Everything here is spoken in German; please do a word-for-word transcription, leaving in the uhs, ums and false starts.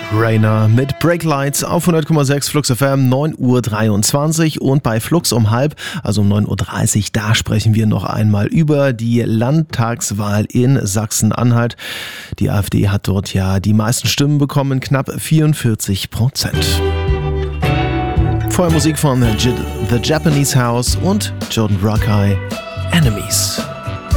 Rainer mit Breaklights auf hundert Komma sechs Flux F M, neun Uhr dreiundzwanzig, und bei Flux um halb, also um neun Uhr dreißig, da sprechen wir noch einmal über die Landtagswahl in Sachsen-Anhalt. Die AfD hat dort ja die meisten Stimmen bekommen, knapp vierundvierzig Prozent. Vorher Musik von The Japanese House und Jordan Rakei, Enemies.